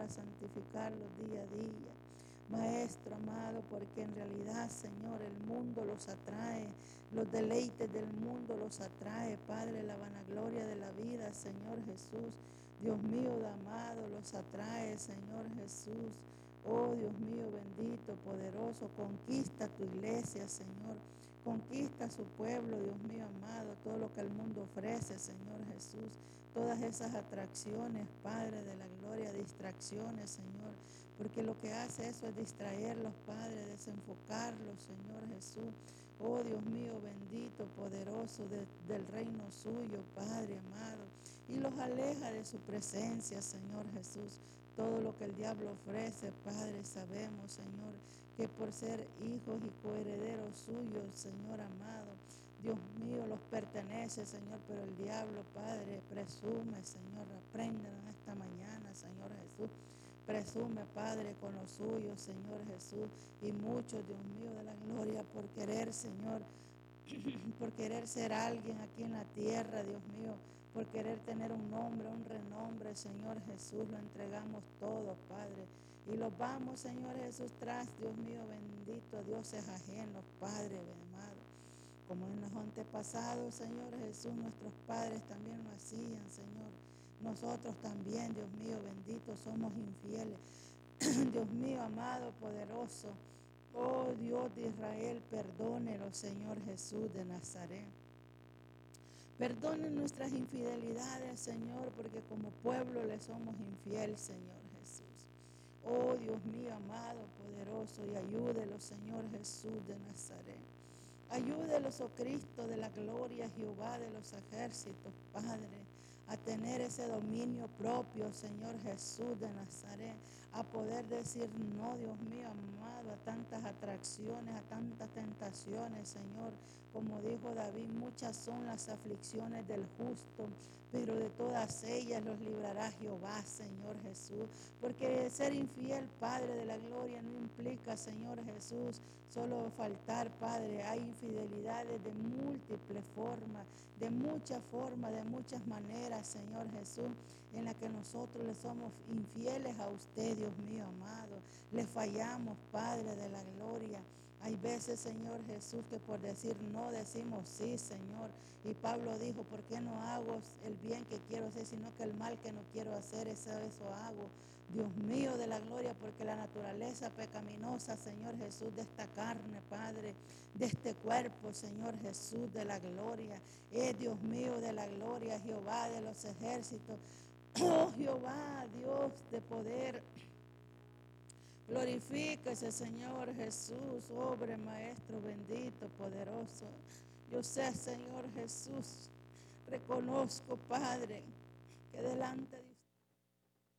para santificarlos día a día. Maestro amado, porque en realidad, Señor, el mundo los atrae, los deleites del mundo los atrae, Padre, la vanagloria de la vida, Señor Jesús. Dios mío, amado, los atrae, Señor Jesús. Oh Dios mío, bendito, poderoso, conquista tu iglesia, Señor. Conquista su pueblo, Dios mío amado, todo lo que el mundo ofrece, Señor Jesús. Todas esas atracciones, Padre de la gloria, distracciones, Señor. Porque lo que hace eso es distraerlos, Padre, desenfocarlos, Señor Jesús. Oh Dios mío, bendito, poderoso del reino suyo, Padre amado. Y los aleja de su presencia, Señor Jesús. Todo lo que el diablo ofrece, Padre, sabemos, Señor, que por ser hijos y coherederos suyos, Señor amado, Dios mío, los pertenece, Señor, pero el diablo, Padre, presume, Señor, apréndelo en esta mañana, Señor Jesús. Presume, Padre, con los suyos, Señor Jesús, y muchos, Dios mío, de la gloria, por querer, Señor, por querer ser alguien aquí en la tierra, Dios mío, por querer tener un nombre, un renombre, Señor Jesús, lo entregamos todo, Padre, y los vamos, Señor Jesús, tras, Dios mío, bendito, dioses ajenos, Padre amado, como en los antepasados, Señor Jesús, nuestros padres también lo hacían, Señor. Nosotros también, Dios mío, bendito, somos infieles. Dios mío, amado, poderoso. Oh Dios de Israel, perdónelo, Señor Jesús de Nazaret. Perdone nuestras infidelidades, Señor, porque como pueblo le somos infiel, Señor Jesús. Oh Dios mío, amado, poderoso, y ayúdelo, Señor Jesús de Nazaret. Ayúdelos, oh Cristo de la gloria, Jehová de los ejércitos, Padre, a tener ese dominio propio, Señor Jesús de Nazaret, a poder decir no, Dios mío amado, a tantas atracciones, a tantas tentaciones, Señor. Como dijo David, muchas son las aflicciones del justo, pero de todas ellas los librará Jehová, Señor Jesús. Porque ser infiel, Padre de la gloria, no implica, Señor Jesús, solo faltar, Padre. Hay infidelidades de múltiples formas, de muchas maneras, Señor Jesús, en la que nosotros le somos infieles a usted, Dios mío amado. Le fallamos, Padre de la gloria. Hay veces, Señor Jesús, que por decir no decimos sí, Señor. Y Pablo dijo, ¿por qué no hago el bien que quiero hacer, sino que el mal que no quiero hacer, eso hago? Dios mío de la gloria, porque la naturaleza pecaminosa, Señor Jesús, de esta carne, Padre, de este cuerpo, Señor Jesús de la gloria, Dios mío de la gloria, Jehová de los ejércitos, oh Jehová, Dios de poder. Glorifíquese, Señor Jesús, obre, Maestro bendito, poderoso. Yo sé, Señor Jesús, reconozco, Padre, que delante de